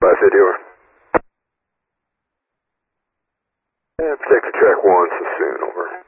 550 over. Yeah, protect the track 1 so soon, over.